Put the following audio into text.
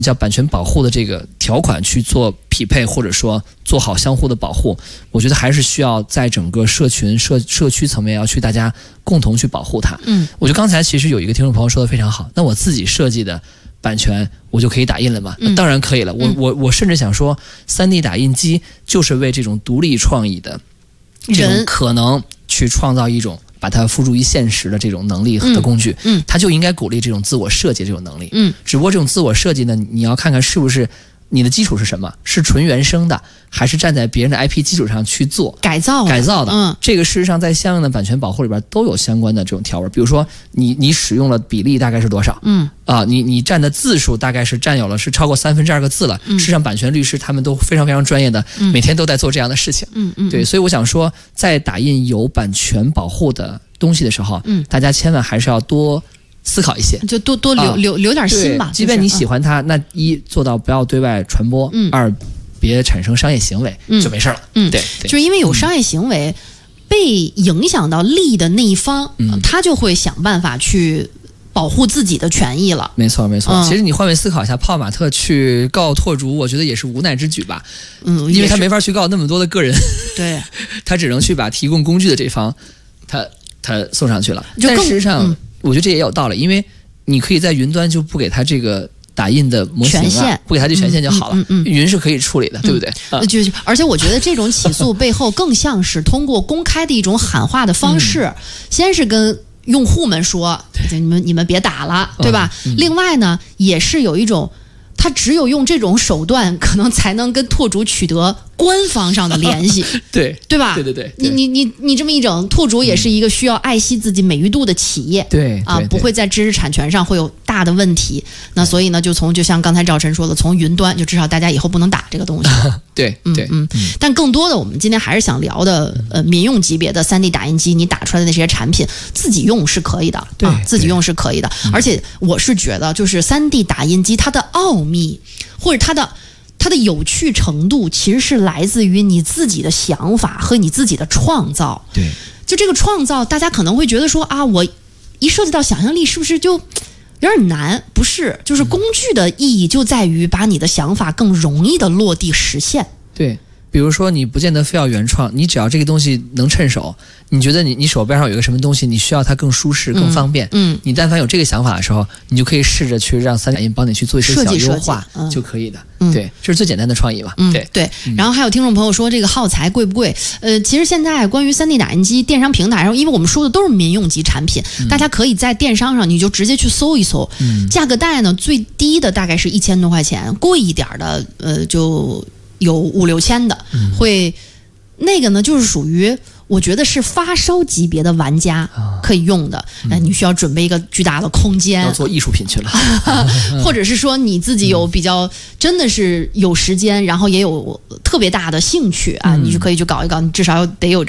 叫版权保护的这个条款去做匹配，或者说做好相互的保护，我觉得还是需要在整个社群社区层面要去大家共同去保护它。我觉得刚才其实有一个听众朋友说的非常好，那我自己设计的版权我就可以打印了吗？当然可以了。我甚至想说，3D 打印机就是为这种独立创意的这种可能去创造一种把它付诸于现实的这种能力的工具，它就应该鼓励这种自我设计这种能力。只不过这种自我设计呢，你要看看是不是你的基础是什么，是纯原生的，还是站在别人的 IP 基础上去做改造的。这个事实上在相应的版权保护里边都有相关的这种条文，比如说你使用了比例大概是多少，你占的字数大概是占有了是超过2/3个字了。事实上版权律师他们都非常非常专业的，每天都在做这样的事情。对，所以我想说，在打印有版权保护的东西的时候，大家千万还是要多思考一些， 就多留点心吧。 即便你喜欢它，那一做到不要对外传播，二别产生商业行为，就没事了。对， 就是因为有商业行为被影响到利益的那一方，他就会想办法去保护自己的权益了。 没错。其实你换位思考一下，泡马特去告拓主，我觉得也是无奈之举吧。因为他没法去告那么多的个人， 对， 他只能去把提供工具的这方，他送上去了。但事实上，我觉得这也有道理，因为你可以在云端就不给他这个打印的模型不给他这权限就好了。云是可以处理的，对不对？ 而且我觉得这种起诉背后更像是通过公开的一种喊话的方式，先是跟用户们说，你们别打了，对吧？另外呢，也是有一种，他只有用这种手段，可能才能跟拓主取得官方上的联系，对吧？ 对， 你这么一整，拓主也是一个需要爱惜自己美誉度的企业， 对不会在知识产权上会有大的问题。那所以呢，就像刚才赵晨说的，从云端就至少大家以后不能打这个东西。 对。 但更多的，我们今天还是想聊的，民用级别的3D 打印机，你打出来的那些产品，自己用是可以的，自己用是可以的。而且我是觉得，就是 3D 打印机它的奥秘，或者它的有趣程度，其实是来自于你自己的想法和你自己的创造。 对， 就这个创造，大家可能会觉得说啊，我一涉及到想象力，是不是就有点难？不是，就是工具的意义就在于把你的想法更容易的落地实现。 对。比如说你不见得非要原创，你只要这个东西能趁手，你觉得你手边上有一个什么东西，你需要它更舒适更方便，你但凡有这个想法的时候，你就可以试着去让3D打印帮你去做一些小优化就可以的。对，这是最简单的创意嘛。 对。然后还有听众朋友说这个耗材贵不贵？其实现在关于3D 打印机电商平台上，因为我们说的都是民用级产品，大家可以在电商上你就直接去搜一搜，价格带呢最低的大概是1000多块钱，贵一点的就有5、6千的，会那个呢，就是属于我觉得是发烧级别的玩家可以用的。你需要准备一个巨大的空间， 要做艺术品去了， 或者是说你自己有比较真的是有时间，然后也有特别大的兴趣啊，你就可以去搞一搞，你至少得有